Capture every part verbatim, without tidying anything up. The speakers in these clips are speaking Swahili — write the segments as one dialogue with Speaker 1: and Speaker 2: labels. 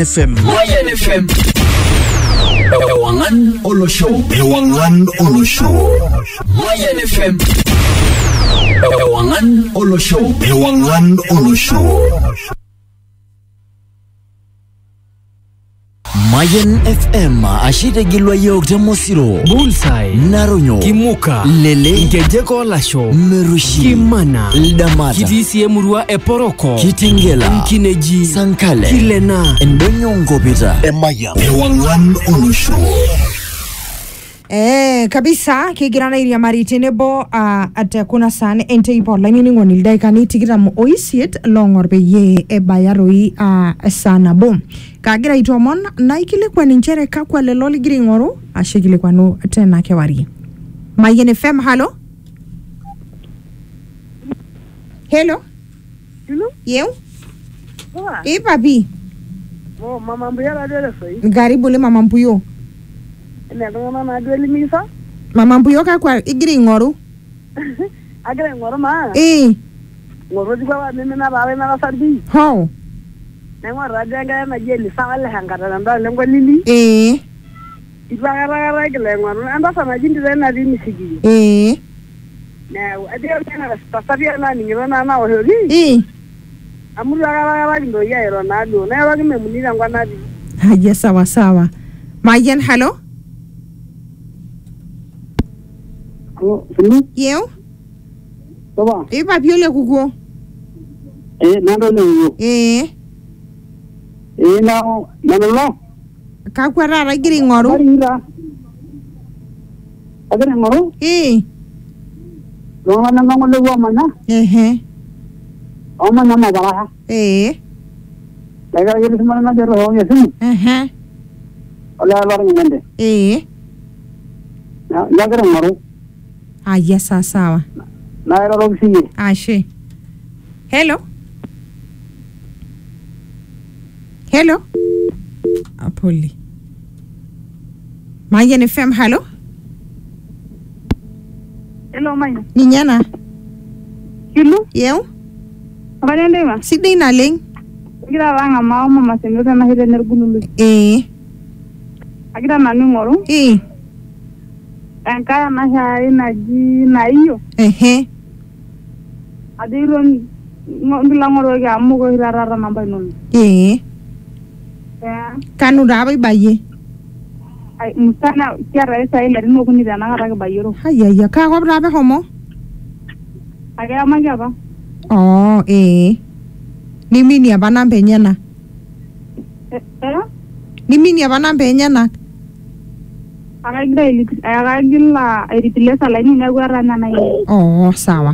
Speaker 1: F M.
Speaker 2: Mayan F M. Ewangan Olo Show. Ewangan Olo Show. Mayan F M. Ewangan Olo Show. Ewangan Olo Show.
Speaker 1: Mayan F M ashite gilwa yok temosiro
Speaker 3: Bullseye
Speaker 1: Naronyo
Speaker 3: Kimuka
Speaker 1: Lele
Speaker 3: Ngejeko Lasho
Speaker 1: Merushi
Speaker 3: Kimana
Speaker 1: Ldamata
Speaker 3: Kitisi Emurua Eporoko
Speaker 1: Kitingela
Speaker 3: Mkineji
Speaker 1: Sankale
Speaker 3: Kilena
Speaker 1: Ndonyongo Pita Emaya
Speaker 2: Ewangan Olo Show.
Speaker 4: Eh kabisa kigirana iria mariti nebo uh, at kuna san ente ipo lani ningo nildai kani tikira mo oisiet longor be ye e bayaroi uh, sana bom kagira itomon na ikile kwa ninchere kakwa leloli giringoro ashikile kwa no tena kewari Mayan F M. Hello hello
Speaker 5: Hello?
Speaker 4: Yeu?
Speaker 5: Poa.
Speaker 4: Eh papi.
Speaker 5: Oh, mama mbuya la dole foi.
Speaker 4: Karibu le mama mpuyo.
Speaker 5: Ne ndo na dole misa.
Speaker 4: Mama mpuyo kakwa igiringoro.
Speaker 5: Agre ngoro ma.
Speaker 4: Eh.
Speaker 5: Ngoro di kwa mimi na baba na sardi.
Speaker 4: Ho.
Speaker 5: Ne ngoro radanga na jeli sawale hangara ndo lengo lili.
Speaker 4: Eh.
Speaker 5: Ibagara gara gele ngoro anda sana jindi na di misigi.
Speaker 4: Eh.
Speaker 5: Ne adia na pasabia na ningira na na ohori.
Speaker 4: Eh.
Speaker 5: Amuru gara gara ndo ya ero na do. Na ero gime munira ngwana di.
Speaker 4: Haja sawa sawa. Mayan, hello?
Speaker 5: Ko sunu.
Speaker 4: Yeu?
Speaker 5: Poa.
Speaker 4: Eh papi ole kuko.
Speaker 5: Eh na ndo le.
Speaker 4: Eh.
Speaker 5: Eh na na lo.
Speaker 4: Kakwa rara giringoro.
Speaker 5: Marira. Agre ngoro.
Speaker 4: Eh.
Speaker 5: Lo na ngoro le wa mana.
Speaker 4: Eh.
Speaker 5: Oma na magara.
Speaker 4: Eh.
Speaker 5: Daga yeri semana na jero ho yesu.
Speaker 4: Eh.
Speaker 5: Ola lor ngende.
Speaker 4: Eh.
Speaker 5: Na daga ngoro.
Speaker 4: Ah yes sawa sawa.
Speaker 5: Na ero ro singi.
Speaker 4: Ashe. Hello? Hello? Apoli. Mayan F M. Hello?
Speaker 5: Hello mai.
Speaker 4: Ninyana.
Speaker 5: Kilu?
Speaker 4: Yeu?
Speaker 5: Barende ma.
Speaker 4: Sidai na leng.
Speaker 5: Agira ranga ma mama sembe na hide nergululu.
Speaker 4: Eh.
Speaker 5: Agira na ngoro.
Speaker 4: Eh.
Speaker 5: Enka na hai na ji na iyo.
Speaker 4: Eh.
Speaker 5: Adiron ngila ngoro ga amugo hirara namba non.
Speaker 4: Eh.
Speaker 5: Ya.
Speaker 4: Kanu dabai baye.
Speaker 5: Ai musana kiara esa ile rimo kuni dana ngara ga bayero.
Speaker 4: Haya ya ka ko dabai homo.
Speaker 5: Aga ma ga ba.
Speaker 4: Oh, eh. Ni mini abana mpenyana.
Speaker 5: Eh? Eh?
Speaker 4: Ni mini abana mpenyana.
Speaker 5: Aga gira ili aga gilla iritilesa laini na gwara na na ile.
Speaker 4: Oh, sawa.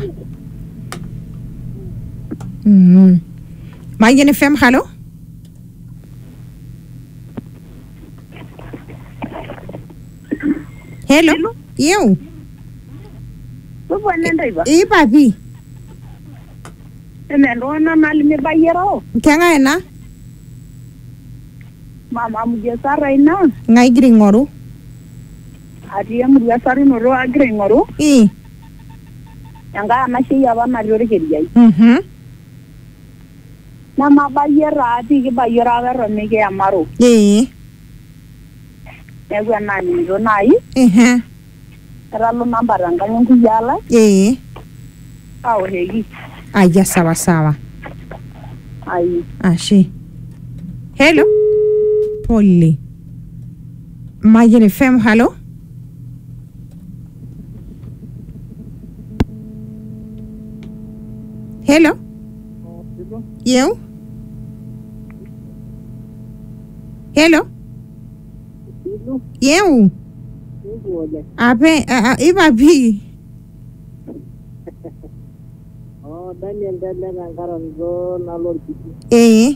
Speaker 4: Mhm. Mayan F M. Hello? Hello? Yeu?
Speaker 5: Tupo nenda iba.
Speaker 4: Eh papi.
Speaker 5: Ene ndo na mali me bayero.
Speaker 4: Kenga ena?
Speaker 5: Mama mugesara ina.
Speaker 4: Ngai giringoro.
Speaker 5: Ati ya mugesara no ro agre ngoro.
Speaker 4: Eh.
Speaker 5: Yanga na shi ya ba na ro keriai.
Speaker 4: Mhm.
Speaker 5: Na ma bayera ati ke bayera ga ro me ke amaro.
Speaker 4: Eh.
Speaker 5: Ego na ni ro nai.
Speaker 4: Eh.
Speaker 5: Era lo namba ranga ngu yala.
Speaker 4: Eh.
Speaker 5: Aw hegi.
Speaker 4: Aya sawa sawa.
Speaker 5: Ai.
Speaker 4: Ashe. Hello? Polly. Mayan F M. Hello? Hello? Yeu? Hello? Yeu? Ape, a a iba bi.
Speaker 5: Oh, Daniel Daniel ngaran go na lor kiti.
Speaker 4: Eh.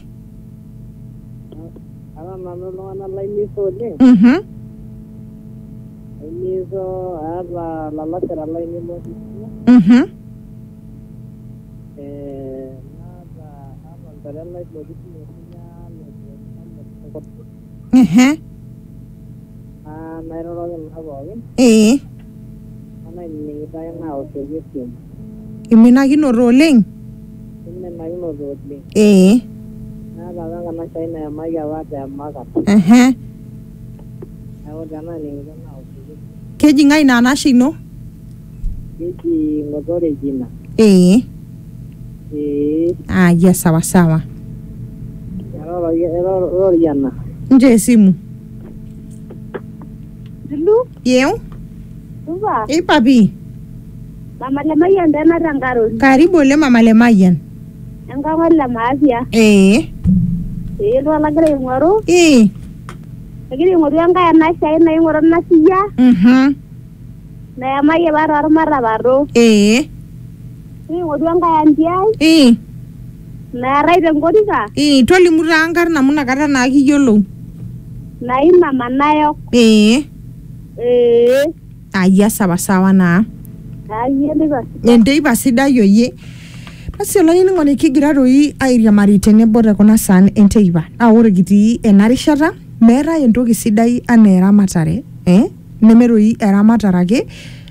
Speaker 5: Ara na no na laini so le.
Speaker 4: Mhm.
Speaker 5: Ini so ara la la tera laini mo.
Speaker 4: Mhm.
Speaker 5: Eh, nada, ama tera laini mo kiti mo nya no.
Speaker 4: Eh.
Speaker 5: Ah, na ro ro na bo.
Speaker 4: Eh.
Speaker 5: Ana ni ta na o se yesu.
Speaker 4: Imina gino rolling.
Speaker 5: Inne na ino do le.
Speaker 4: Eh.
Speaker 5: Na
Speaker 6: Ada wanga na China ya maya wate ya maka.
Speaker 4: ehe
Speaker 6: Ayo jana ni ngana ofisi.
Speaker 4: keji ngai na nashi no
Speaker 6: Kiki ngotore jina.
Speaker 4: eh
Speaker 6: Eh,
Speaker 4: ah yes sawa sawa
Speaker 6: yaro yaro yaro yana.
Speaker 4: nje simu
Speaker 5: Dulu,
Speaker 4: yeu
Speaker 5: tuba.
Speaker 4: eh papi
Speaker 5: Mama le mayan dana rangarun.
Speaker 4: karibu le mama le mayan
Speaker 5: Engka wala maafia.
Speaker 4: eh
Speaker 5: Eh, lo lagre ngoro.
Speaker 4: eh
Speaker 5: Lagre ngoro yang kaya na China ngoro na siya.
Speaker 4: mhm
Speaker 5: Na ya maya baro mara baro.
Speaker 4: eh
Speaker 5: Ni ngoro yang kaya ndiai.
Speaker 4: eh
Speaker 5: Na rai de ngori ka.
Speaker 4: eh tolimu rangar namuna kata na kiyiolou
Speaker 5: Na ina manayo.
Speaker 4: eh
Speaker 5: Eh,
Speaker 4: aya sawa sawa na
Speaker 5: ayi ndiba.
Speaker 4: enteipa sidai oyie basi olainining'oni kigira toi airiamari tenebo tekuna saan enteipa naa ore kitii ena rishata meetai entoki sidai anaa eramatare eh? neme toi eramatare ake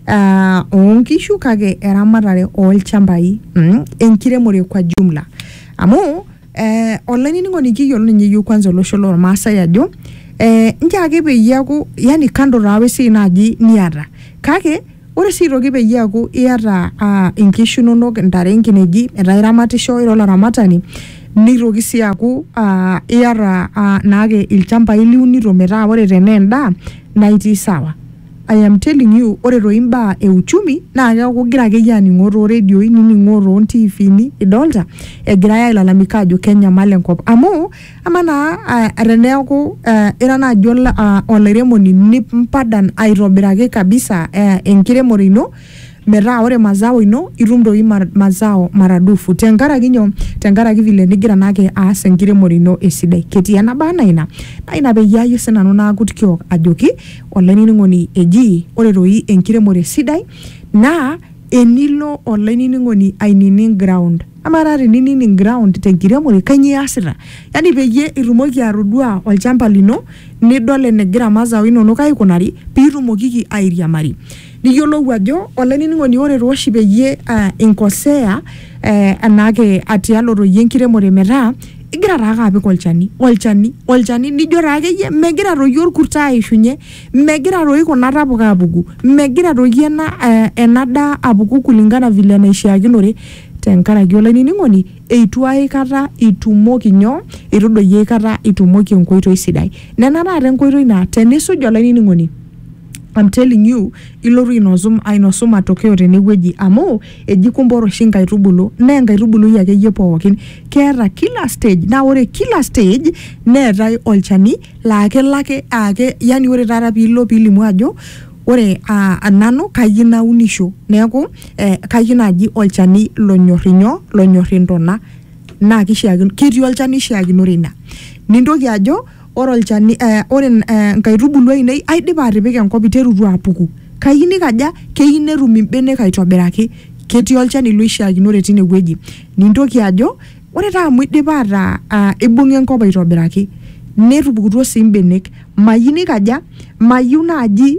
Speaker 4: uh, oonkishu kake eramatare olchambai mm? enkiremore kwa jumla amu eh, olainining'oni kiyiolo ninye yiok kwanza olosho lormaasai ajo eh, nche ake peyie eaku yani kando taa wesiai naaji niata kake ore sii toki peyie eaku iyata uh, inkishu inonok intare inkineji etaa iramatisho ira olaramatani nitoki sii aaku uh, iyata uh, naake ilchambai liunito metaa ore tenaa endaa naa itii sawa I am telling you ore toi imbaa e uchumi naa keeku gira akeyie aning'o tooredioi nining'o toontiifini idolta egirai ailalamika ajo kenyamal enkop amu ama naa uh, teneeku uh, ira naaji uh, olairemoni nimpadan aitobiraki kabisa uh, enkiremore ino metaa ore mazao ino itum doi mar, mazao maradufu tenkaraki nyoo tenkaraki vile nigira naake aas enkiremore ino esidai ketii ena baa na ina na ina peyie ayieu sinanu naaku tikiok ajoki olainining'oni eji ore toi enkiremore sidai naa enilo olainining'oni ainining ground ama taa tenining ground tenkiremore kanyio iasita yani peyie itumoki atodua olchamba lino nidol enegira mazao inonok aikunari piitumokiki airiamari niyiolou ajo olainining'oni ore tooshi peyie uh, inkosea uh, anaake atialo toi enkiremore metaa igira taake apik olchani olchani olchani nijo taakeyie megira toi orkurto aishunye megira toi kuna tapuka apuku megira toi ena uh, ena daa apuku kulingana vile naishiakinore tenkaraki olainining'oni eitu aikata itumoki nyoo eitu doi aikata itumoki enkoitoi sidai nena taata enkoitoi naa tenisuj olainining'oni I'm telling you ilotu inosum ainosu matokeo tenewueji amu eji kumboro oshi nkaitubulu naa enkaitubului akeyie pookin keeta kila stage naa ore kila stage neetai olchani laa kelo ake ake yani ore taata piilo piilimu ajo ore uh, nanu kayieu naunisho neeku eh, kayieu naaji olchani lonyor inyoo lonyor intona naa kishiakino ketii olchani ishiakinore ina nintoki ajo ore olchani uh, ore uh, nkaitubulu ainei aidipa atipika enkop iterutu apuku kayieu nikaja keyieu netum imbenek aitobiraki ketii olchani loishiakinore tine wueji nintoki ajo ore taa amu idipa ataa uh, ibung'a enkop aitobiraki netupukutuo sii mbenek mayieu nikaja mayieu naaji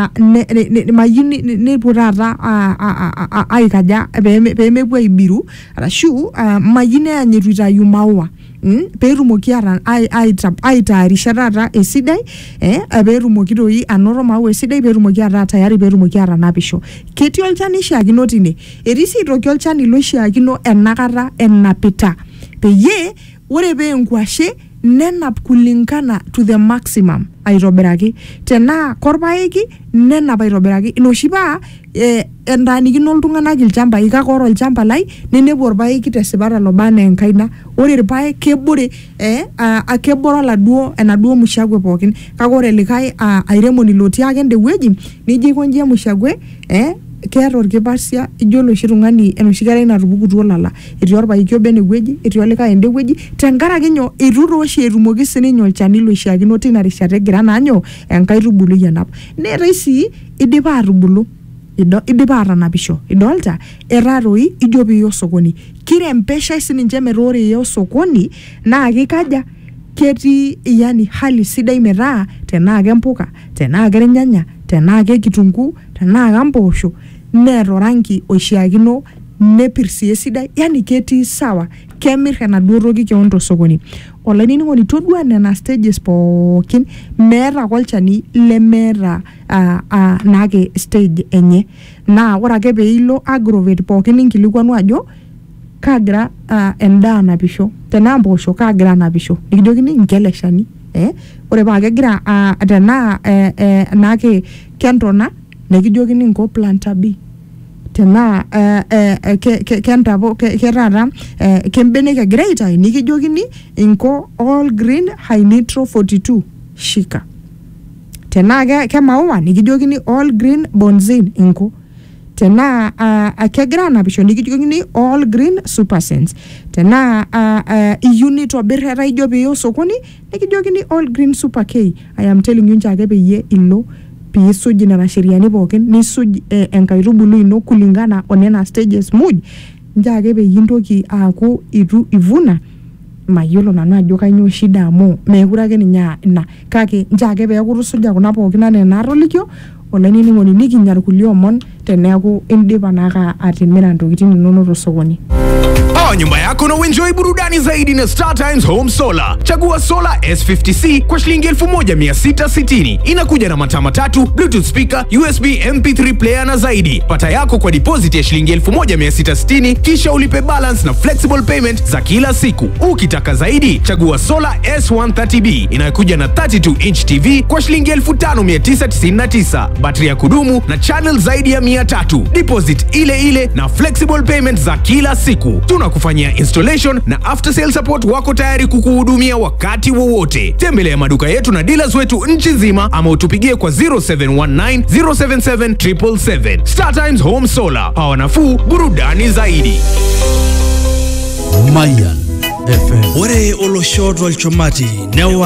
Speaker 4: uh, mayieu nepuo taata aikaja peemepuo aibiru arashu uh, mayieu neany etu itayu maua Mm, peetumoki aitaarisha taata esidai eh, peetumoki toi anoto maua esidai peetumoki ataa tayari peetumoki atanapisho ketii olchani ishiakino tine etii sii toki olchani loishiakino enakata enapita peyie ore pee enkwashe nenap kulingana to the maximum aitobiraki tenaa korpaeki nenap aitobiraki inoshi paa eh, entaanikino iltung'anak ilchambai kake ore olchamba lai nenepu orpaeki tesipata loba enaa enkaina ore irpaek kebore eh, uh, kebore oladuo enaduo mushakwe pookin kake ore likae uh, airemoni lotii ake ende wueji nijo aikonji emushakwe eh, keeta orkipasia ijo oloshi tung'ani enoshi kerai natupukutuo lala etii orpaeki obo enewueji etii olikae ende wueji tenkaraki nyoo eitu tooshi etumoki sininye olchani loishiakino tina rishata egira naa nyoo enkaitubului anap neetai sii idipa atubulu idipa atanapisho idolta etaa toi ijo piiya osokoni kirembeshai sininche metaa ore iya osokoni naa kikaja ketii yani hali sidai metaa tenaa kempuka tenaa kernyanya tenaa kitunguu tenaa kampoosho neeta orangi oishiakino nepir sii esidai yani ketii sawa kemir enaduo toki keon tosokoni. Olainining'oni todua nena stages pookin meeta kolchani lemeeta uh, uh, naake stage enye. Na ore ake peilo Agrovet pookin inkilikuanu ajo kagira uh, endaa anapisho, tenaa mpoosho kagira anapisho, nikijokini nkele shani. Eh, ore paa kegira uh, tenaa eh, eh, naake kentona nikijokini nko planta B. Tenaa eh, eh, ke, ke, kentabo ke, ketata eh, kembenek egira aitayu nikijokini inko all green high nitro forty-two shika. Tenaa ke, ke maua nikijokini all green bonzine inko. Tenaa uh, kegira anapisho nikijokini all green super sense. Tenaa uh, uh, unit wabirhera ijo peyo sokoni nikijokini all green super K. I am telling you nchake peye ilo piisuji nena sheriani pookin nisuj eh, enkaitubulu ino kulingana onena stages muj nchake peye intoki aaku itu ivuna mayiolo nanu ajo kanyo shida amu mekure ake ninye ina kake nchake peeku tusuja kuna pookin anaa enatolikio olainining'oni nikinya irkulie omon teneaku indipa naaka atimira ntokitin inonok tosokoni.
Speaker 7: Oa nyumba yako na uenjoy burudani zaidi na Star Times Home Solar. Chagua Solar S fifty C kwa shilingi elfu moja mia sita sitini. Inakuja na mataa matatu, Bluetooth speaker, U S B M P three player na zaidi. Pata yako kwa deposit ya shilingi elfu moja mia sita sitini kisha ulipe balance na flexible payment za kila siku. Ukitaka zaidi, chagua Solar S one thirty B. Inakuja na thirty-two inch T V kwa shilingi elfu tano mia tisa tisini na tisa. Battery ya kudumu na channel zaidi ya mia tatu. Deposit ile ile na flexible payment za kila siku. Tunakufanyia installation na after sale support wako tayari kukuhudumia wakati wowote. Tembelea maduka yetu na dealers wetu nchi nzima ama utupigie kwa zero seven one nine zero seven seven seven seven seven. Star Times Home Solar. Hawa nafuu, burudani zaidi.
Speaker 2: Mayan F M.
Speaker 8: Ore olosho tolchumati newa